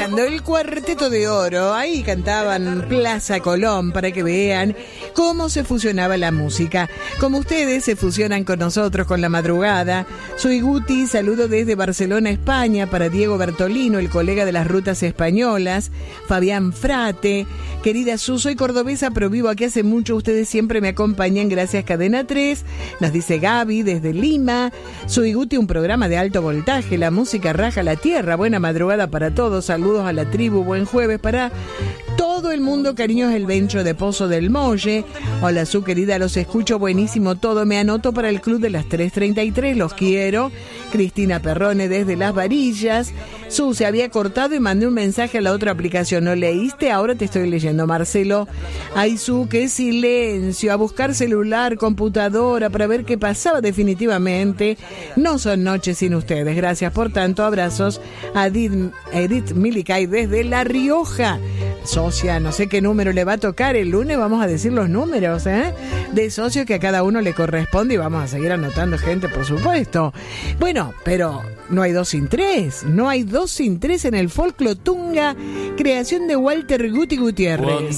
escuchando el Cuarteto de Oro. Ahí cantaban Plaza Colón para que vean cómo se fusionaba la música. Como ustedes se fusionan con nosotros con la madrugada. Soy Guti, saludo desde Barcelona, España, para Diego Bertolino, el colega de las rutas españolas. Fabián Frate. Querida Su, soy cordobesa, pero vivo aquí hace mucho. Ustedes siempre me acompañan, gracias Cadena 3. Nos dice Gaby desde Lima. Soy Guti, un programa de alto voltaje. La música raja la tierra. Buena madrugada para todos. Saludos a la tribu. Buen jueves para todo el mundo. Cariños, el Bencho de Pozo del Molle. Hola Su, querida, los escucho. Buenísimo todo. Me anoto para el club de las 3:33. Los quiero. Cristina Perrone desde Las Varillas. Su, se había cortado y mandé un mensaje a la otra aplicación. ¿No leíste? Ahora te estoy leyendo. Marcelo. Ay, Su, qué silencio. A buscar celular, computadora para ver qué pasaba. Definitivamente no son noches sin ustedes. Gracias por tanto. Abrazos a Edith Milicay desde La Rioja. Socia, no sé qué número le va a tocar el lunes. Vamos a decir los números, de socio que a cada uno le corresponde, y vamos a seguir anotando gente, por supuesto. Bueno, pero no hay dos sin tres. No hay dos sin tres en el Folclotunga, creación de Walter Guti Gutiérrez.